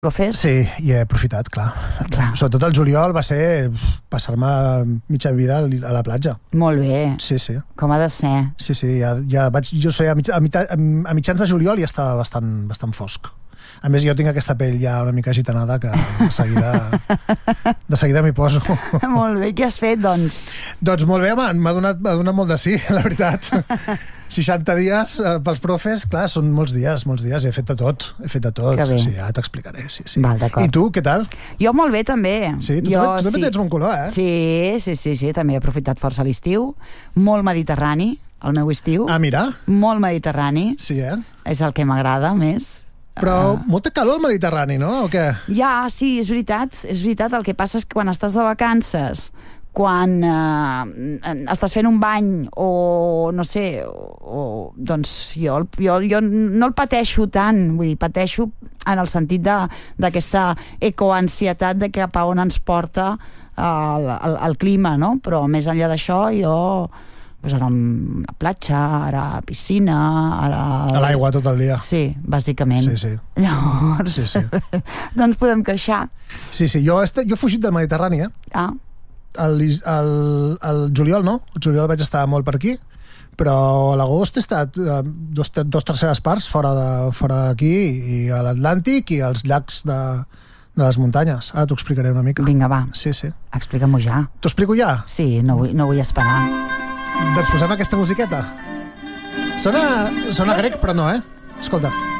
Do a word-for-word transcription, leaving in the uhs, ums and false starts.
profes? Sí, i he aprofitat, clar. clar. Sobretot el juliol va ser passar-me mitja vida a la platja. Molt bé. Sí, sí. Com ha de ser. Sí, sí, ja, ja vaig, jo sé, a, mig, a, mitja, a mitjans de juliol ja estava bastant, bastant fosc. A més, jo tinc aquesta pell ja una mica gitanada que de seguida, de seguida m'hi poso. Molt bé, què has fet, doncs? Doncs molt bé, m'ha donat, m'ha donat molt de sí, la veritat. seixanta dies eh, pels profes, clar, són molts dies, molts dies, he fet de tot, he fet de tot. Sí, ja t'explicaré, sí, sí. Val, I tu, què tal? Jo molt bé, també. Sí, tu, jo, també, tu també sí. tens bon color, eh? Sí, sí, sí, sí, també he aprofitat força l'estiu. Molt mediterrani, el meu estiu. Ah, mira. Molt mediterrani. Sí, eh? És el que m'agrada més. Però uh... molta calor al Mediterrani, no? O què? Ja, sí, és veritat, és veritat. El que passa és que quan estàs de vacances, quan eh, estàs fent un bany o no sé, o, o, doncs jo, jo, jo no el pateixo tant, vull dir, pateixo en el sentit d'aquesta ecoansietat de cap a on ens porta el, el, el clima, no? Però més enllà d'això jo pues ara a la platja, ara a piscina, ara... A l'aigua tot el dia. Sí, bàsicament. Sí, sí. Llavors, sí, sí. no ens podem queixar. Sí, sí, jo, este, jo he fugit del Mediterrani, eh? Ah. El, el, el juliol no, el juliol vaig estar molt per aquí, però a l'agost he estat eh, dos, dos terceres parts fora de, fora d'aquí, i a l'Atlàntic i als llacs de, de les muntanyes. Ara t'ho explicaré una mica. Vinga, va. Sí, sí. Explica-m'ho ja. T'ho explico ja? Sí, no vull, no vull esperar. Doncs posem aquesta musiqueta. Sona, sona grec, però no, eh? Escolta.